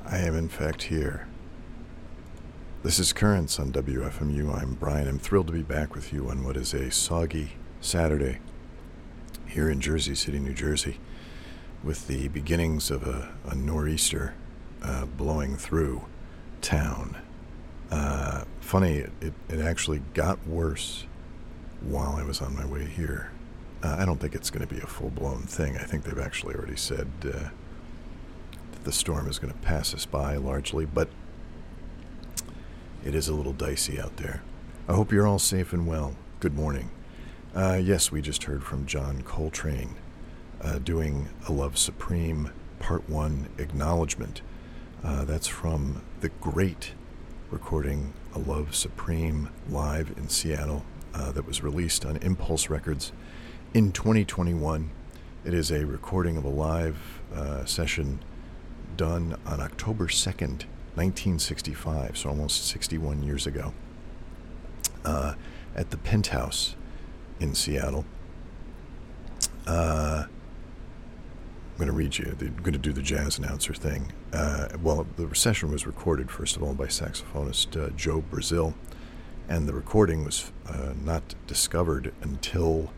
I am in fact here. This is Currents on WFMU. I'm Brian. I'm thrilled to be back with you on what is a soggy Saturday here in Jersey City, New Jersey, with the beginnings of a nor'easter blowing through town. Funny, it actually got worse while I was on my way here. I don't think it's going to be a full-blown thing. I think they've actually already said that the storm is going to pass us by largely, but it is a little dicey out there. I hope you're all safe and well. Good morning. Yes, we just heard from John Coltrane doing A Love Supreme Part 1 Acknowledgement. That's from the great recording A Love Supreme live in Seattle that was released on Impulse Records in 2021. It is a recording of a live session done on October 2nd, 1965, so almost 61 years ago, at the Penthouse in Seattle. I'm going to read you. They're going to do the jazz announcer thing. Well, the session was recorded, first of all, by saxophonist Joe Brazil, and the recording was not discovered until,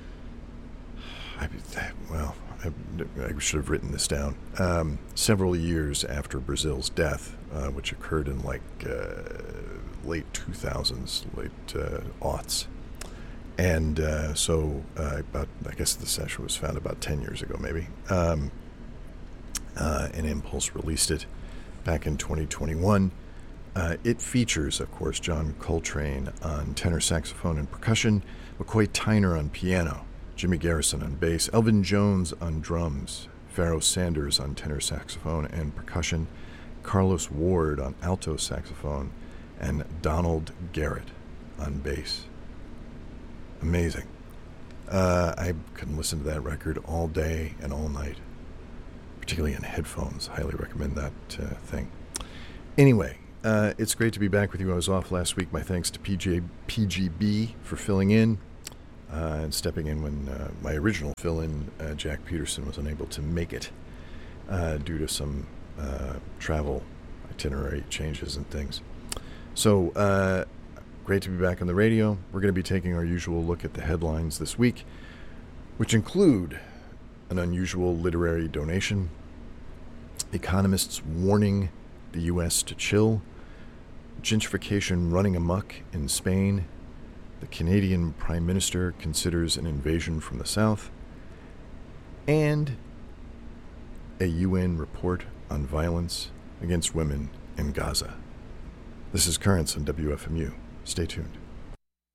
I should have written this down, several years after Brazil's death, which occurred in late 2000s, late aughts. And so I guess the session was found about 10 years ago, maybe. And Impulse released it back in 2021. It features, of course, John Coltrane on tenor saxophone and percussion, McCoy Tyner on piano, Jimmy Garrison on bass, Elvin Jones on drums, Pharoah Sanders on tenor saxophone and percussion, Carlos Ward on alto saxophone, and Donald Garrett on bass. Amazing. I can listen to that record all day and all night, particularly in headphones. Highly recommend that thing. Anyway, it's great to be back with you. I was off last week. My thanks to PGB for filling in and stepping in when my original fill-in, Jack Peterson, was unable to make it due to some travel itinerary changes and things. So, great to be back on the radio. We're going to be taking our usual look at the headlines this week, which include an unusual literary donation, economists warning the U.S. to chill, gentrification running amok in Spain, the Canadian Prime Minister considers an invasion from the south, and a UN report on violence against women in Gaza. This is Currents on WFMU. Stay tuned.